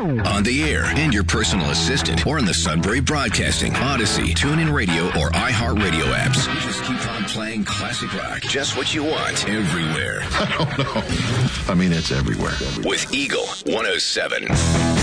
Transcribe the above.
On the air, and your personal assistant, or in the Sudbury Broadcasting, Odyssey, TuneIn Radio, or iHeartRadio apps. You just keep on playing classic rock. Just what you want, everywhere. I don't know. I mean, it's everywhere. With Eagle 107.